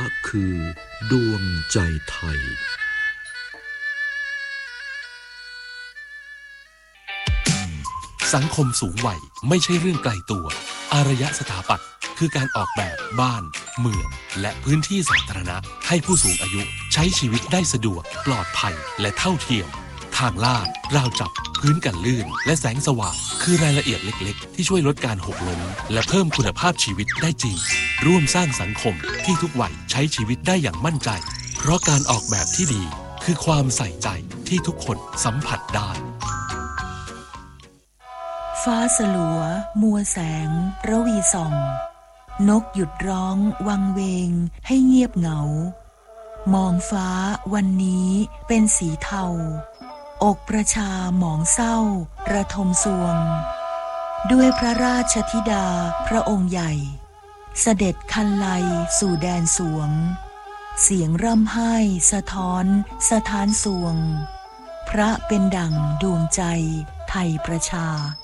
คือดวงใจไทยสังคมสูงวัยไม่ใช่เรื่องไกลตัวอารยสถาปัตย์คือการออกแบบบ้านเมืองและพื้นที่สาธารณะให้ผู้สูงอายุใช้ชีวิตได้สะดวกปลอดภัยและเท่าเทียมทางลาดราวจับพื้นกันลื่นและแสงสว่างคือรายละเอียดเล็กๆที่ช่วยลดการหกล้มและเพิ่มคุณภาพชีวิตได้จริงร่วมสร้างสังคมที่ทุกวัยใช้ชีวิตได้อย่างมั่นใจเพราะการออกแบบที่ดีคือความใส่ใจที่ทุกคนสัมผัสได้ฟ้าสลัวมัวแสงระวีส่องนกหยุดร้องวังเวงให้เงียบเหงามองฟ้าวันนี้เป็นสีเทาอกประชาหมองเศร้าระทมสวงด้วยพระราชธิดาพระองค์ใหญ่เสด็จคันไลสู่แดนสวงเสียงร่ำไห้สะท้อนสถานสวงพระเป็นดั่งดวงใจไทยประชา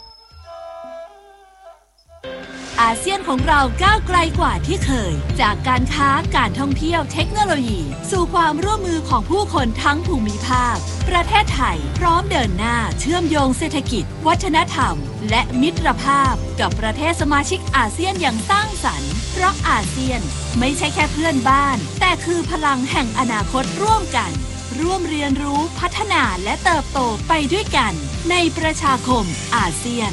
อาเซียนของเราก้าวไกลกว่าที่เคยจากการค้าการท่องเที่ยวเทคโนโลยีสู่ความร่วมมือของผู้คนทั้งภูมิภาคประเทศไทยพร้อมเดินหน้าเชื่อมโยงเศรษฐกิจวัฒนธรรมและมิตรภาพกับประเทศสมาชิกอาเซียนอย่างสร้างสรรค์เพราะอาเซียนไม่ใช่แค่เพื่อนบ้านแต่คือพลังแห่งอนาคตร่วมกันร่วมเรียนรู้พัฒนาและเติบโตไปด้วยกันในประชาคมอาเซียน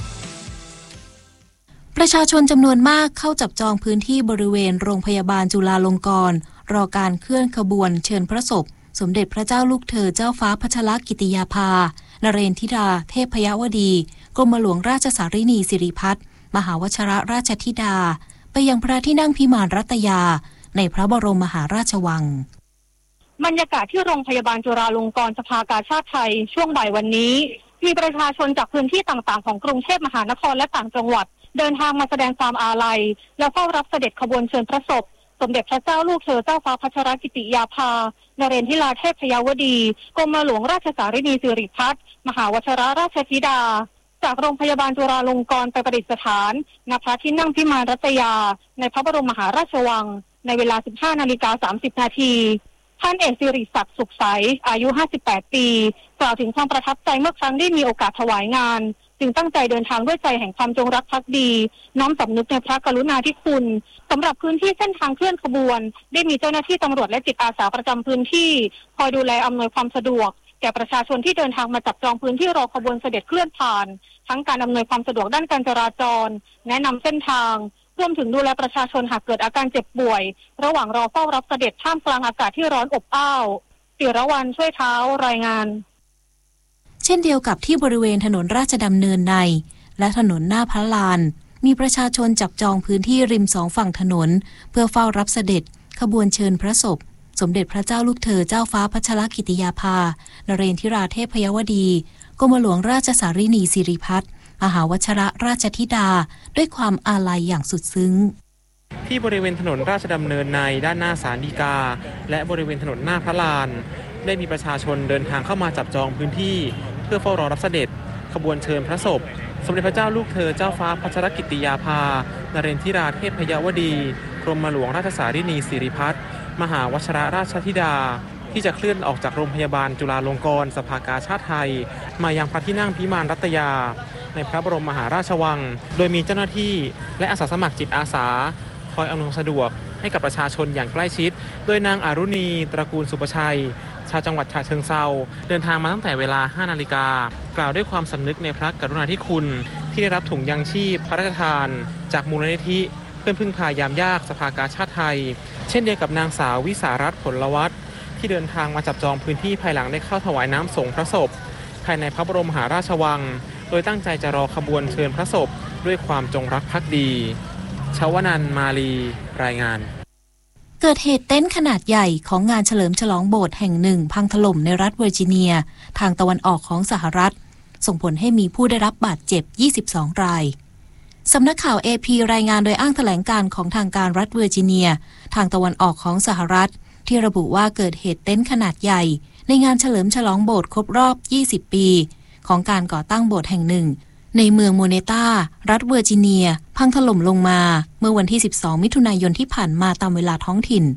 ประชาชนจำนวนมากเข้าจับจองพื้นที่บริเวณโรงพยาบาลจุฬาลงกรณ์รอการเคลื่อนขบวนเชิญพระศพสมเด็จพระเจ้าลูกเธอเจ้าฟ้าพัชรกิติยาภานเรนธิดาเทพยวดีกรมหลวงราชสารินีสิริพัฒน์มหาวชิรราชธิดาไปยังพระที่นั่งพิมานรัตยาในพระบรมมหาราชวังบรรยากาศที่โรงพยาบาลจุฬาลงกรณ์สภากาชาดไทยช่วงบ่ายวันนี้มีประชาชนจากพื้นที่ต่างๆของกรุงเทพมหานครและต่างจังหวัดเดินทางมาแสดงความอาลัยและเฝ้ารับเสด็จขบวนเชิญพระศพสมเด็จพระเจ้าลูกเธอเจ้าฟ้าพัชรกิติยาภานเรนธิดาเทพยวดีกรมหลวงราชสารินีสิริพัฒน์มหาวชิรราชธิดาจากโรงพยาบาลจุฬาลงกรณ์ไปประดิษฐานณพระที่นั่งพิมานรัตยาในพระบรมมหาราชวังในเวลา 15:30 น.ท่านเอกสิริศักดิ์สุขใสอายุ58ปีกล่าวถึงความประทับใจเมื่อครั้งได้มีโอกาสถวายงานจึงตั้งใจเดินทางด้วยใจแห่งความจงรักภักดีน้อมสำนึกในพระกรุณาธิคุณสำหรับพื้นที่เส้นทางเคลื่อนขบวนได้มีเจ้าหน้าที่ตำรวจและจิตอาสาประจำพื้นที่คอยดูแลอำนวยความสะดวกแก่ประชาชนที่เดินทางมาจับจองพื้นที่รอขบวนเสด็จเคลื่อนผ่านทั้งการอำนวยความสะดวกด้านการจราจรแนะนำเส้นทางรวมถึงดูแลประชาชนหากเกิดอาการเจ็บป่วยระหว่างรอเฝ้ารับเสด็จท่ามกลางอากาศที่ร้อนอบอ้าวศิรวรรณช่วยเท้ารายงานเช่นเดียวกับที่บริเวณถนนราชดำเนินในและถนนหน้าพระลานมีประชาชนจับจองพื้นที่ริมสองฝั่งถนนเพื่อเฝ้ารับเสด็จขบวนเชิญพระศพสมเด็จพระเจ้าลูกเธอเจ้าฟ้าพัชรกิติยาภานเรนธิดาเทพยวดีกรมหลวงราชสารินีสิริพัฒน์มหาวชิรราชธิดาด้วยความอาลัยอย่างสุดซึ้งที่บริเวณถนนราชดำเนินในด้านหน้าศาลฎีกาและบริเวณถนนหน้าพระลานได้มีประชาชนเดินทางเข้ามาจับจองพื้นที่เพื่อเฝ้ารอรับเสด็จขบวนเชิญพระศพสมเด็จพระเจ้าลูกเธอเจ้าฟ้าพัชรกิติยาภานเรนธิดาเทพยวดีกรมหลวงราชสารินีสิริพัฒน์มหาวชิรราชธิดาที่จะเคลื่อนออกจากโรงพยาบาลจุฬาลงกรณ์สภากาชาดไทยมายังพระที่นั่งพิมานรัตยาในพระบรมมหาราชวังโดยมีเจ้าหน้าที่และอาสาสมัครจิตอาสาคอยอำนวยความสะดวกให้กับประชาชนอย่างใกล้ชิดโดยนางอรุณีตระกูลสุประชัยชาวจังหวัดฉะเชิงเทราเดินทางมาตั้งแต่เวลา 5 นาฬิกากล่าวด้วยความสำนึกในพระกรุณาธิคุณที่ได้รับถุงยังชีพพระราชทานจากมูลนิธิเพื่อนพึ่งพายามยากสภากาชาดไทยเช่นเดียวกับนางสาววิสารัตน์ผลวัฒน์ที่เดินทางมาจับจองพื้นที่ภายหลังได้เข้าถวายน้ำสงฆ์พระศพภายในพระบรมมหาราชวังโดยตั้งใจจะรอขบวนเชิญพระศพด้วยความจงรักภักดีชวนันท์มาลีรายงานเกิดเหตุเต็นท์ขนาดใหญ่ของงานเฉลิมฉลองโบสถ์แห่งหนึ่งพังถล่มในรัฐเวอร์จิเนียทางตะวันออกของสหรัฐส่งผลให้มีผู้ได้รับบาดเจ็บ22รายสำนักข่าว AP รายงานโดยอ้างแถลงการของทางการรัฐเวอร์จิเนียทางตะวันออกของสหรัฐที่ระบุว่าเกิดเหตุเต็นท์ขนาดใหญ่ในงานเฉลิมฉลองโบสถ์ครบรอบ20ปีของการก่อตั้งโบสถ์แห่งหนึ่งในเมืองโมเนตารัฐเวอร์จิเนียพังถล่มลงมาเมื่อวันที่12มิถุนายนที่ผ่านมาตามเวลาท้องถิ่น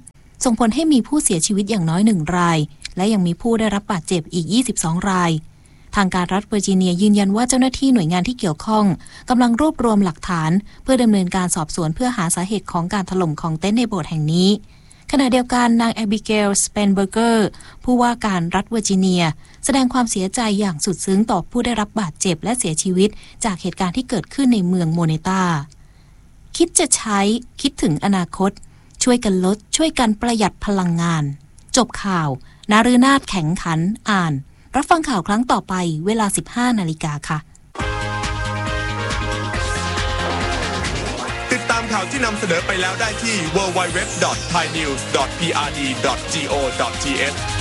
ส่งผลให้มีผู้เสียชีวิตอย่างน้อย1 รายและยังมีผู้ได้รับบาดเจ็บอีก22 รายทางการรัฐเวอร์จิเนียยืนยันว่าเจ้าหน้าที่หน่วยงานที่เกี่ยวข้องกำลังรวบรวมหลักฐานเพื่อดำเนินการสอบสวนเพื่อหาสาเหตุของการถล่มของเต็นท์ในโบสถ์แห่งนี้ขณะเดียวกันนางแอบิเกล สเปนเบอร์เกอร์ผู้ว่าการรัฐเวอร์จิเนียแสดงความเสียใจอย่างสุดซึ้งต่อผู้ได้รับบาดเจ็บและเสียชีวิตจากเหตุการณ์ที่เกิดขึ้นในเมืองโมเนตาคิดจะใช้คิดถึงอนาคตช่วยกันลดช่วยกันประหยัดพลังงานจบข่าวนาฤนาถแข็งขันอ่านรับฟังข่าวครั้งต่อไปเวลา 15 นาฬิกาค่ะติดตามข่าวที่นำเสนอไปแล้วได้ที่ www.thainews.prd.go.th